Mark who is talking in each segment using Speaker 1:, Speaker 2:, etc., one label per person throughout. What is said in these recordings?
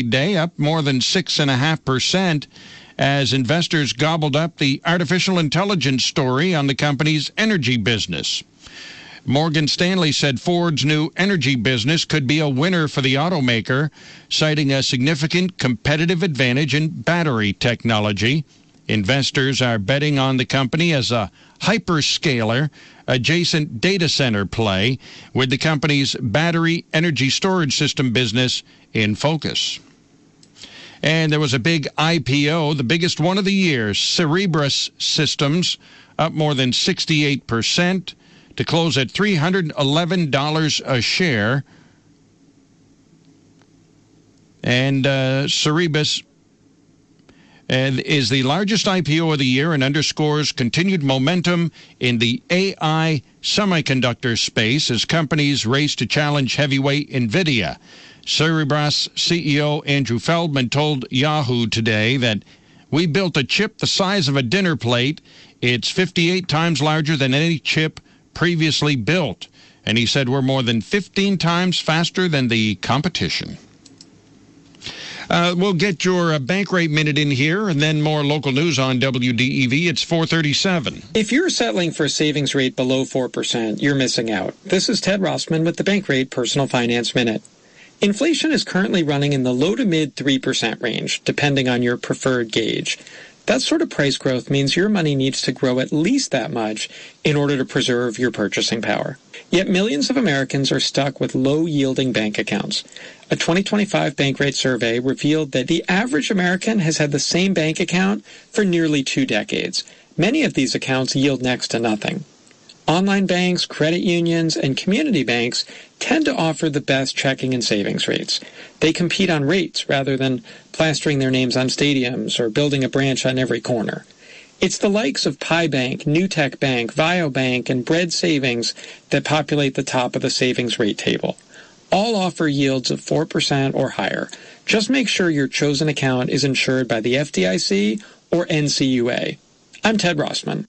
Speaker 1: day, up more than 6.5%, as investors gobbled up the artificial intelligence story on the company's energy business. Morgan Stanley said Ford's new energy business could be a winner for the automaker, citing a significant competitive advantage in battery technology. Investors are betting on the company as a hyperscaler adjacent data center play, with the company's battery energy storage system business in focus. And there was a big IPO, the biggest one of the year. Cerebras Systems up more than 68%. To close at $311 a share. And Cerebras is the largest IPO of the year and underscores continued momentum in the AI semiconductor space as companies race to challenge heavyweight NVIDIA. Cerebras CEO Andrew Feldman told Yahoo today that we built a chip the size of a dinner plate. It's 58 times larger than any chip previously built, and he said we're more than 15 times faster than the competition. We'll get your bank rate minute in here, and then more local news on WDEV. It's 4:37.
Speaker 2: If you're settling for a savings rate below 4%, you're missing out. This is Ted Rossman with the Bank Rate Personal Finance Minute. Inflation is currently running in the low to mid 3% range, depending on your preferred gauge. That sort of price growth means your money needs to grow at least that much in order to preserve your purchasing power. Yet millions of Americans are stuck with low-yielding bank accounts. A 2025 Bank Rate survey revealed that the average American has had the same bank account for nearly 2 decades. Many of these accounts yield next to nothing. Online banks, credit unions, and community banks tend to offer the best checking and savings rates. They compete on rates rather than plastering their names on stadiums or building a branch on every corner. It's the likes of Pi Bank, Newtek Bank, VioBank, and Bread Savings that populate the top of the savings rate table. All offer yields of 4% or higher. Just make sure your chosen account is insured by the FDIC or NCUA. I'm Ted Rossman.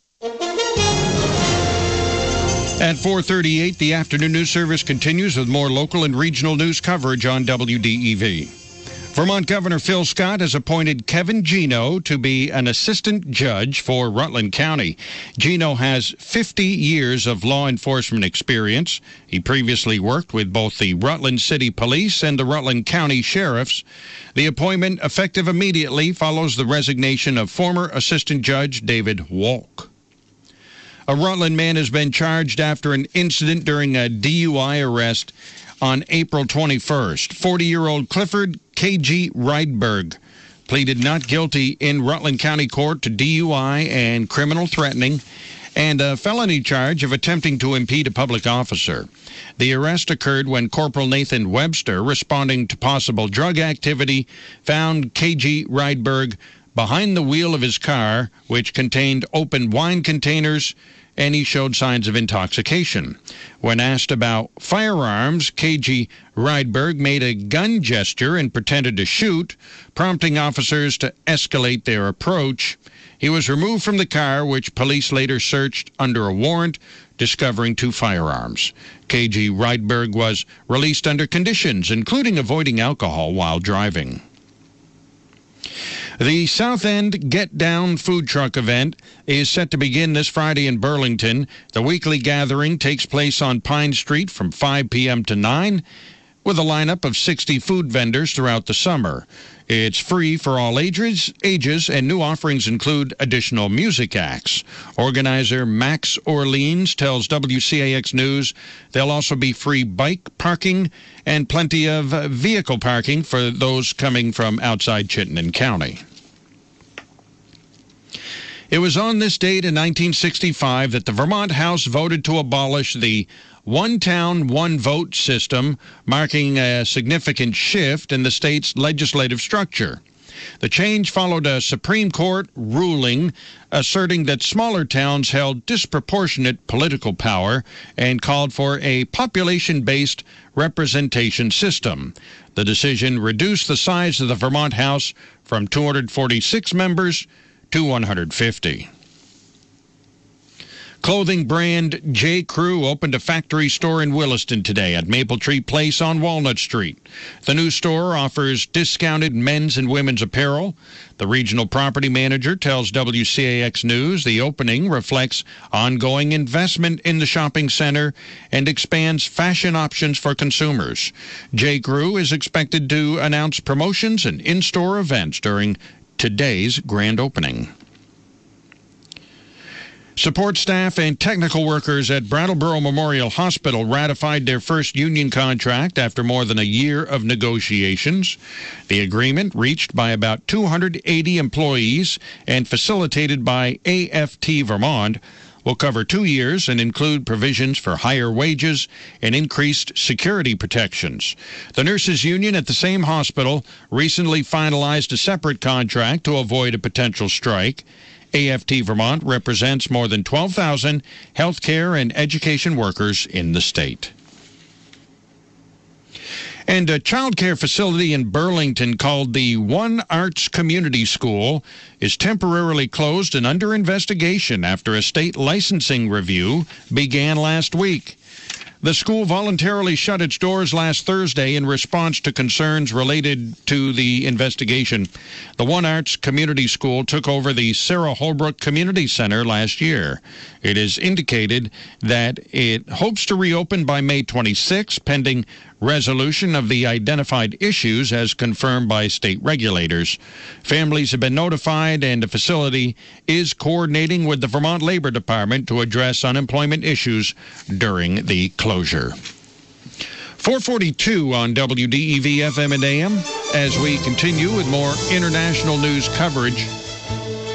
Speaker 1: At 4:38, the afternoon news service continues with more local and regional news coverage on WDEV. Vermont Governor Phil Scott has appointed Kevin Gino to be an assistant judge for Rutland County. Gino has 50 years of law enforcement experience. He previously worked with both the Rutland City Police and the Rutland County Sheriffs. The appointment, effective immediately, follows the resignation of former Assistant Judge David Walk. A Rutland man has been charged after an incident during a DUI arrest on April 21st. 40-year-old Clifford K.G. Rydberg pleaded not guilty in Rutland County Court to DUI and criminal threatening and a felony charge of attempting to impede a public officer. The arrest occurred when Corporal Nathan Webster, responding to possible drug activity, found K.G. Rydberg behind the wheel of his car, which contained open wine containers, and he showed signs of intoxication. When asked about firearms, K.G. Rydberg made a gun gesture and pretended to shoot, prompting officers to escalate their approach. He was removed from the car, which police later searched under a warrant, discovering 2 firearms. K.G. Rydberg was released under conditions, including avoiding alcohol while driving. The South End Get Down food truck event is set to begin this Friday in Burlington. The weekly gathering takes place on Pine Street from 5 p.m. to 9, with a lineup of 60 food vendors throughout the summer. It's free for all ages, and new offerings include additional music acts. Organizer Max Orleans tells WCAX News there'll also be free bike parking and plenty of vehicle parking for those coming from outside Chittenden County. It was on this date in 1965 that the Vermont House voted to abolish the one town, one vote system, marking a significant shift in the state's legislative structure. The change followed a Supreme Court ruling asserting that smaller towns held disproportionate political power and called for a population-based representation system. The decision reduced the size of the Vermont House from 246 members to 150. Clothing brand J. Crew opened a factory store in Williston today at Maple Tree Place on Walnut Street. The new store offers discounted men's and women's apparel. The regional property manager tells WCAX News the opening reflects ongoing investment in the shopping center and expands fashion options for consumers. J. Crew is expected to announce promotions and in-store events during today's grand opening. Support staff and technical workers at Brattleboro Memorial Hospital ratified their first union contract after more than a year of negotiations. The agreement, reached by about 280 employees and facilitated by AFT Vermont, will cover 2 years and include provisions for higher wages and increased security protections. The nurses' union at the same hospital recently finalized a separate contract to avoid a potential strike. AFT Vermont represents more than 12,000 healthcare and education workers in the state. And a child care facility in Burlington called the One Arts Community School is temporarily closed and under investigation after a state licensing review began last week. The school voluntarily shut its doors last Thursday in response to concerns related to the investigation. The One Arts Community School took over the Sarah Holbrook Community Center last year. It is indicated that it hopes to reopen by May 26, pending resolution of the identified issues as confirmed by state regulators. Families have been notified, and the facility is coordinating with the Vermont Labor Department to address unemployment issues during the closure. 442 on WDEV FM and AM as we continue with more international news coverage.